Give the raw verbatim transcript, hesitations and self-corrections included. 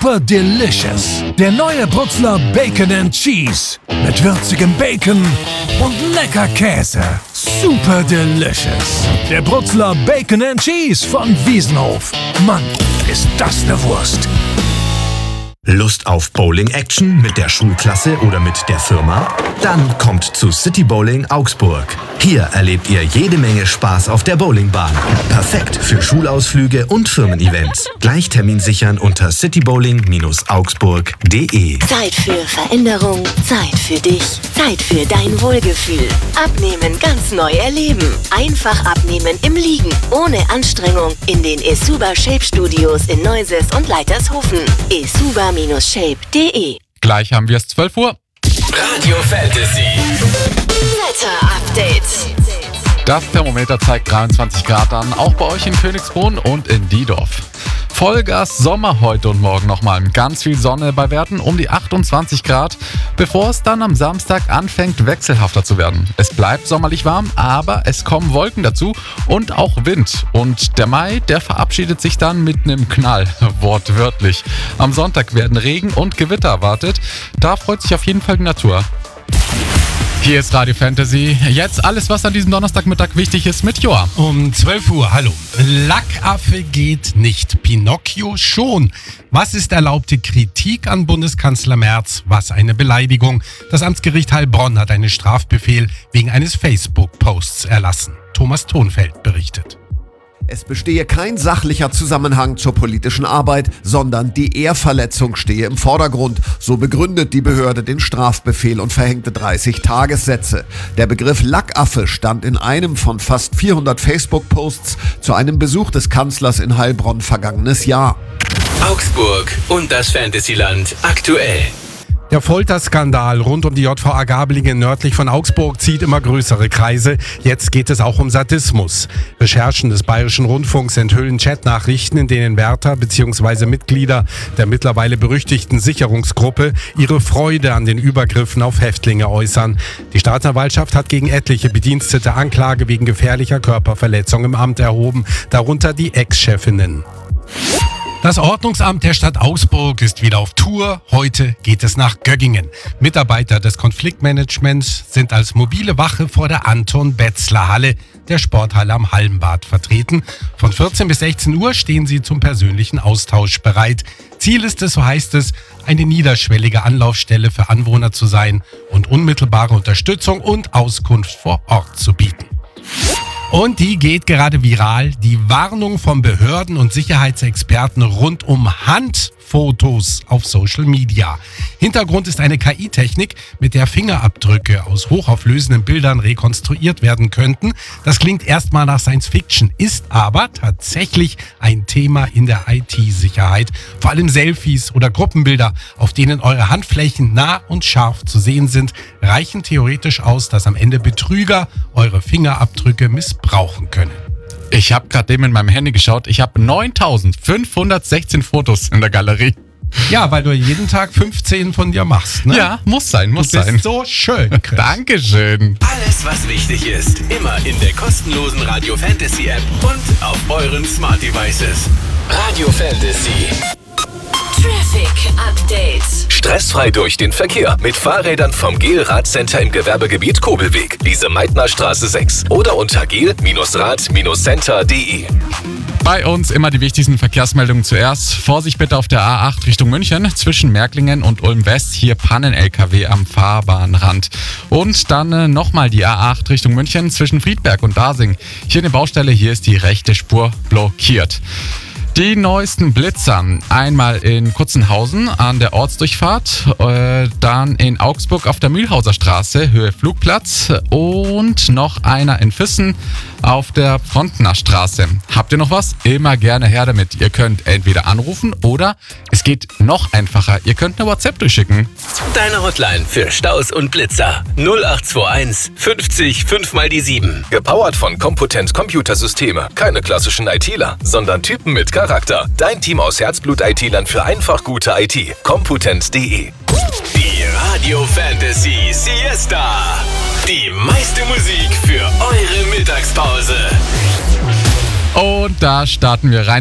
Super Delicious. Der neue Brutzler Bacon and Cheese. Mit würzigem Bacon und lecker Käse. Super Delicious. Der Brutzler Bacon and Cheese von Wiesenhof. Mann, ist das eine Wurst. Lust auf Bowling-Action mit der Schulklasse oder mit der Firma? Dann kommt zu City Bowling Augsburg. Hier erlebt ihr jede Menge Spaß auf der Bowlingbahn. Perfekt für Schulausflüge und Firmen-Events. Gleich Termin sichern unter citybowling augsburg punkt de. Zeit für Veränderung, Zeit für dich, Zeit für dein Wohlgefühl. Abnehmen ganz neu erleben. Einfach abnehmen im Liegen, ohne Anstrengung in den Esuba Shape Studios in Neuses und Leitershofen. esuba shape punkt de. Gleich haben wir es zwölf Uhr. Radio Fantasy. Wetter-Update. Das Thermometer zeigt dreiundzwanzig Grad an, auch bei euch in Königsbrunn und in Diedorf. Vollgas Sommer heute und morgen nochmal. Ganz viel Sonne bei Werten um die achtundzwanzig Grad, bevor es dann am Samstag anfängt wechselhafter zu werden. Es bleibt sommerlich warm, aber es kommen Wolken dazu und auch Wind. Und der Mai, der verabschiedet sich dann mit einem Knall, wortwörtlich. Am Sonntag werden Regen und Gewitter erwartet. Da freut sich auf jeden Fall die Natur. Hier ist Radio Fantasy. Jetzt alles, was an diesem Donnerstagmittag wichtig ist, mit Joa. Um zwölf Uhr, hallo. Lackaffe geht nicht, Pinocchio schon. Was ist erlaubte Kritik an Bundeskanzler Merz? Was eine Beleidigung. Das Amtsgericht Heilbronn hat einen Strafbefehl wegen eines Facebook-Posts erlassen. Thomas Thonfeld berichtet. Es bestehe kein sachlicher Zusammenhang zur politischen Arbeit, sondern die Ehrverletzung stehe im Vordergrund. So begründet die Behörde den Strafbefehl und verhängte dreißig Tagessätze. Der Begriff Lackaffe stand in einem von fast vierhundert Facebook-Posts zu einem Besuch des Kanzlers in Heilbronn vergangenes Jahr. Augsburg und das Fantasyland aktuell. Der Folterskandal rund um die J V A Gablingen nördlich von Augsburg zieht immer größere Kreise. Jetzt geht es auch um Sadismus. Recherchen des Bayerischen Rundfunks enthüllen Chatnachrichten, in denen Wärter bzw. Mitglieder der mittlerweile berüchtigten Sicherungsgruppe ihre Freude an den Übergriffen auf Häftlinge äußern. Die Staatsanwaltschaft hat gegen etliche Bedienstete Anklage wegen gefährlicher Körperverletzung im Amt erhoben, darunter die Ex-Chefinnen. Das Ordnungsamt der Stadt Augsburg ist wieder auf Tour. Heute geht es nach Göggingen. Mitarbeiter des Konfliktmanagements sind als mobile Wache vor der Anton-Betzler-Halle, der Sporthalle am Hallenbad, vertreten. Von vierzehn bis sechzehn Uhr stehen sie zum persönlichen Austausch bereit. Ziel ist es, so heißt es, eine niederschwellige Anlaufstelle für Anwohner zu sein und unmittelbare Unterstützung und Auskunft vor Ort zu bieten. Und die geht gerade viral. Die Warnung von Behörden und Sicherheitsexperten rund um Handfotos auf Social Media. Hintergrund ist eine K I-Technik, mit der Fingerabdrücke aus hochauflösenden Bildern rekonstruiert werden könnten. Das klingt erstmal nach Science Fiction, ist aber tatsächlich ein Thema in der I T-Sicherheit. Vor allem Selfies oder Gruppenbilder, auf denen eure Handflächen nah und scharf zu sehen sind, reichen theoretisch aus, dass am Ende Betrüger eure Fingerabdrücke missbrauchen können. Ich habe gerade eben in meinem Handy geschaut. Ich habe neuntausendfünfhundertsechzehn Fotos in der Galerie. Ja, weil du jeden Tag fünfzehn von dir machst, ne? Ja, muss sein, muss du bist sein. so schön, Chris. Dankeschön. Alles, was wichtig ist, immer in der kostenlosen Radio Fantasy App und auf euren Smart Devices. Radio Fantasy. Traffic Update. Stressfrei durch den Verkehr mit Fahrrädern vom Gel-Rad-Center im Gewerbegebiet Kobelweg, Lise Meitner Straße sechs oder unter gel Rad Center punkt de. Bei uns immer die wichtigsten Verkehrsmeldungen zuerst. Vorsicht bitte auf der A acht Richtung München zwischen Märklingen und Ulm West. Hier Pannen-L K W am Fahrbahnrand. Und dann äh, nochmal die A acht Richtung München zwischen Friedberg und Dasing. Hier eine Baustelle, hier ist die rechte Spur blockiert. Die neuesten Blitzer, einmal in Kutzenhausen an der Ortsdurchfahrt, äh, dann in Augsburg auf der Mühlhauser Straße, Höhe Flugplatz und noch einer in Füssen auf der Frontner Straße. Habt ihr noch was? Immer gerne her damit. Ihr könnt entweder anrufen oder es geht noch einfacher. Ihr könnt eine WhatsApp durchschicken. Deine Hotline für Staus und Blitzer null acht zwei eins fünfzig fünf mal die sieben. Gepowert von Computent Computersysteme. Keine klassischen ITler, sondern Typen mit Charakter. Dein Team aus Herzblut-I T-Lern für einfach gute I T. Computent punkt de. Die Radio Fantasy Siesta. Die meiste Musik für eure Mittagspause. Und da starten wir rein.